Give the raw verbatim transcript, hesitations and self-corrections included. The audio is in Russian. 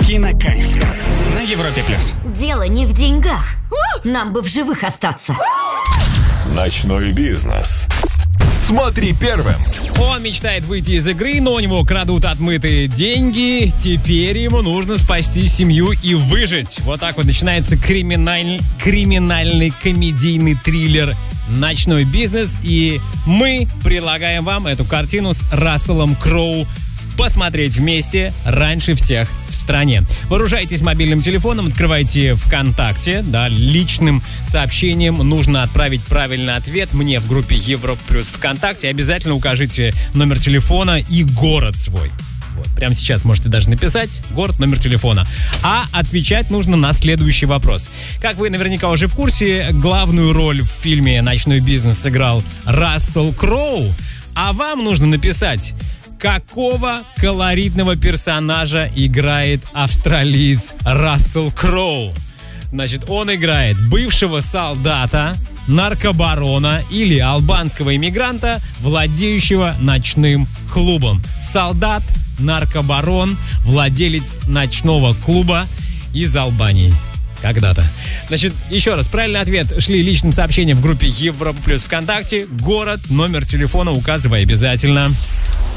Кинокайф на Европе плюс. Дело не в деньгах. Нам бы в живых остаться. Ночной бизнес. Смотри первым. Он мечтает выйти из игры, но у него крадут отмытые деньги. Теперь ему нужно спасти семью и выжить. Вот так вот начинается криминаль... криминальный комедийный триллер «Ночной бизнес». И мы предлагаем вам эту картину с Расселом Кроу посмотреть вместе раньше всех в стране. Вооружайтесь мобильным телефоном, открывайте ВКонтакте, да, личным сообщением нужно отправить правильный ответ мне в группе Европа Плюс ВКонтакте. Обязательно укажите номер телефона и город свой. Вот, прямо сейчас можете даже написать город, номер телефона. А отвечать нужно на следующий вопрос. Как вы наверняка уже в курсе, главную роль в фильме «Ночной бизнес» сыграл Рассел Кроу, а вам нужно написать, какого колоритного персонажа играет австралиец Рассел Кроу. Значит, он играет бывшего солдата, наркобарона или албанского иммигранта, владеющего ночным клубом. Солдат, наркобарон, владелец ночного клуба из Албании. Когда-то. Значит, еще раз, правильный ответ шли личным сообщением в группе Европа Плюс ВКонтакте. Город, номер телефона указывай обязательно.